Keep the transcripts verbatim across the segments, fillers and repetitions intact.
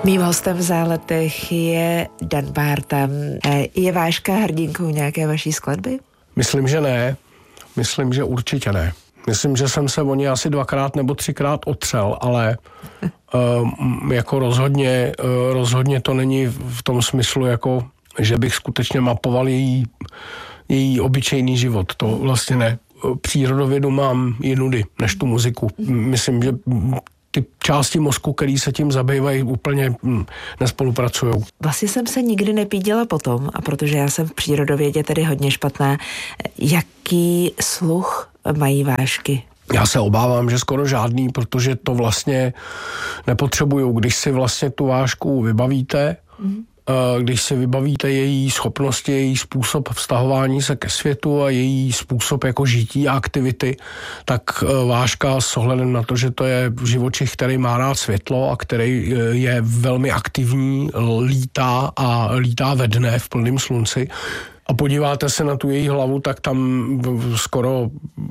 Mým hostem v Záletech je Dan Bárta. Je Váška hrdinkou nějaké vaší skladby? Myslím, že ne. Myslím, že určitě ne. Myslím, že jsem se o ně asi dvakrát nebo třikrát otřel, ale uh, jako rozhodně, uh, rozhodně to není v tom smyslu, jako, že bych skutečně mapoval její, její obyčejný život. To vlastně ne. Přírodovědu mám jinudy než tu muziku. Myslím, že ty části mozku, který se tím zabývají, úplně hm, nespolupracují. Vlastně jsem se nikdy nepíděla potom, a protože já jsem v přírodovědě tedy hodně špatná, jaký sluch mají vášky? Já se obávám, že skoro žádný, protože to vlastně nepotřebujou. Když si vlastně tu vášku vybavíte, mm. když si vybavíte její schopnosti, její způsob vztahování se ke světu a její způsob jako žití a aktivity, tak váška s ohledem na to, že to je živočich, který má rád světlo a který je velmi aktivní, lítá a lítá ve dne v plném slunci, a podíváte se na tu její hlavu, tak tam skoro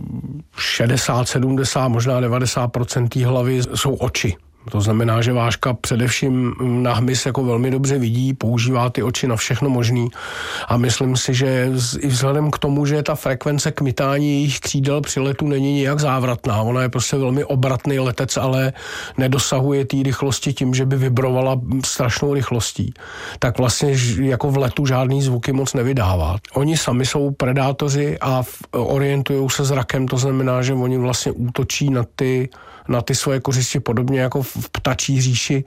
šedesát, sedmdesát, možná devadesát procent té hlavy jsou oči. To znamená, že váška především na hmyz jako velmi dobře vidí, používá ty oči na všechno možný a myslím si, že i vzhledem k tomu, že ta frekvence kmitání jejich křídel při letu není nijak závratná, ona je prostě velmi obratný letec, ale nedosahuje té rychlosti tím, že by vibrovala strašnou rychlostí, tak vlastně jako v letu žádný zvuky moc nevydává. Oni sami jsou predátoři a orientují se zrakem, to znamená, že oni vlastně útočí na ty na ty svoje kořisti podobně jako v ptačí říši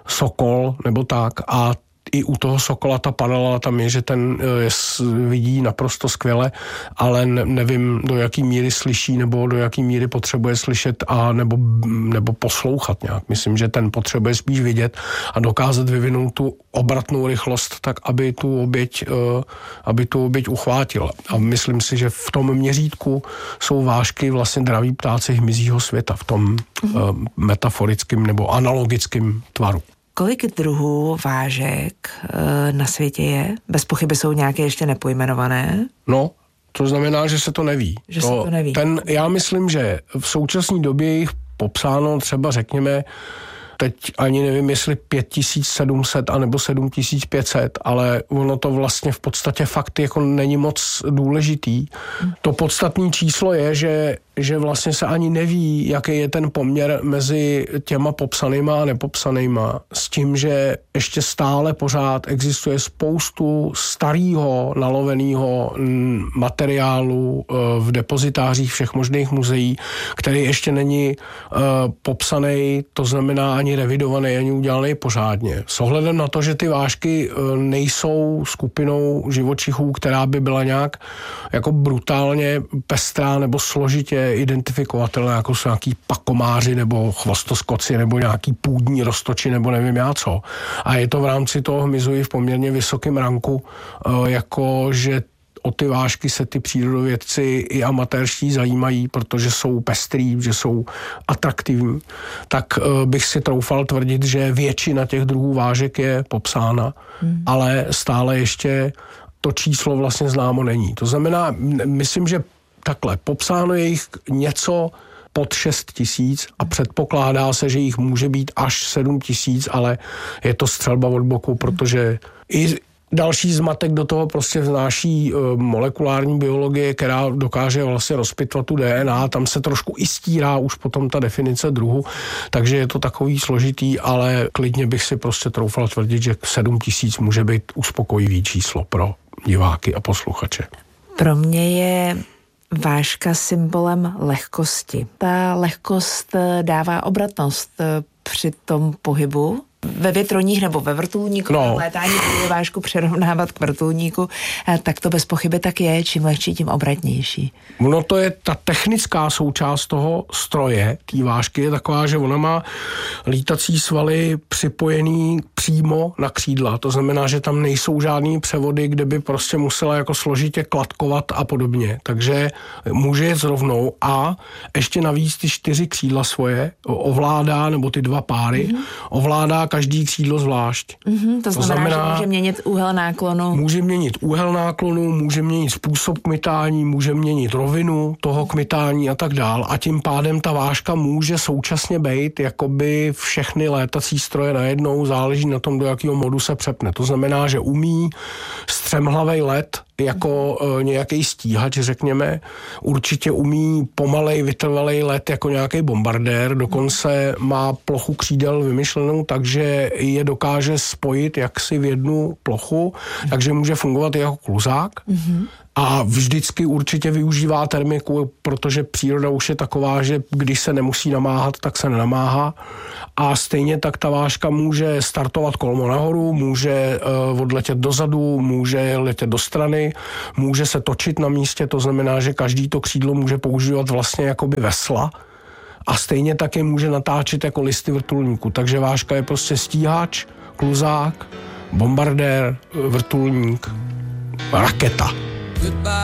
sokol nebo tak, a i u toho sokola ta paralela tam je, že ten je, vidí naprosto skvěle, ale ne, nevím, do jaký míry slyší nebo do jaký míry potřebuje slyšet a nebo, nebo poslouchat nějak. Myslím, že ten potřebuje spíš vidět a dokázat vyvinout tu obratnou rychlost tak, aby tu oběť, aby tu oběť uchvátila. A myslím si, že v tom měřítku jsou vášky vlastně draví ptáci hmyzího světa v tom mm. metaforickém nebo analogickém tvaru. Kolik druhů vážek e, na světě je? Bez pochyby jsou nějaké ještě nepojmenované. No, to znamená, že se to neví. Že to, se to neví. Ten, já myslím, že v současné době jich popsáno třeba řekněme, teď ani nevím, jestli pět tisíc sedm set anebo sedm tisíc pět set, ale ono to vlastně v podstatě fakt jako není moc důležitý. Hmm. To podstatné číslo je, že že vlastně se ani neví, jaký je ten poměr mezi těma popsanýma a nepopsanýma, s tím, že ještě stále pořád existuje spoustu starého naloveného materiálu v depozitářích všech možných muzeí, který ještě není uh, popsaný, to znamená ani revidovaný, ani udělaný pořádně. S ohledem na to, že ty vášky uh, nejsou skupinou živočichů, která by byla nějak jako brutálně pestrá nebo složitě identifikovatelné, jako jsou nějaký pakomáři nebo chvostoskoci nebo nějaký půdní roztoči nebo nevím já co. A je to v rámci toho hmyzu i v poměrně vysokém ranku, jako že o ty vášky se ty přírodovědci i amatérští zajímají, protože jsou pestrý, že jsou atraktivní, tak bych si troufal tvrdit, že většina těch druhů vážek je popsána, hmm. ale stále ještě to číslo vlastně známo není. To znamená, myslím, že takhle, popsáno je jich něco pod šest tisíc a předpokládá se, že jich může být až sedm tisíc, ale je to střelba od boku, protože i další zmatek do toho prostě vnáší molekulární biologie, která dokáže vlastně rozpitvat tu D N A, tam se trošku i stírá už potom ta definice druhu, takže je to takový složitý, ale klidně bych si prostě troufal tvrdit, že sedm tisíc může být uspokojivý číslo pro diváky a posluchače. Pro mě je váška symbolem lehkosti. Ta lehkost dává obratnost při tom pohybu. Ve větroních nebo ve vrtulníku, no. létání bude vášku přirovnávat k vrtulníku, tak to bez pochyby tak je, čím lehčí, tím obratnější. No to je ta technická součást toho stroje, té vášky je taková, že ona má lítací svaly připojený přímo na křídla, to znamená, že tam nejsou žádný převody, kde by prostě musela jako složitě klatkovat a podobně, takže může jet rovnou a ještě navíc ty čtyři křídla svoje ovládá, nebo ty dva páry, mm-hmm. ovládá každý křídlo zvlášť. Mm-hmm, to, znamená, to znamená, že může měnit úhel náklonu. Může měnit úhel náklonu, může měnit způsob kmitání, může měnit rovinu toho kmitání a tak dál. A tím pádem ta vážka může současně být jakoby všechny létací stroje najednou, záleží na tom, do jakého modu se přepne. To znamená, že umí střemhlavej let jako e, nějaký stíhač, řekněme. Určitě umí pomalej, vytrvalej let jako nějaký bombardér, dokonce má plochu křídel vymyšlenou, takže je dokáže spojit jaksi v jednu plochu, takže může fungovat i jako kluzák. Mm-hmm. A vždycky určitě využívá termiku, protože příroda už je taková, že když se nemusí namáhat, tak se nenamáhá. A stejně tak ta vážka může startovat kolmo nahoru, může uh, odletět dozadu, může letět do strany, může se točit na místě, to znamená, že každý to křídlo může používat vlastně jakoby vesla a stejně tak je může natáčet jako listy vrtulníku. Takže vážka je prostě stíhač, kluzák, bombardér, vrtulník, raketa.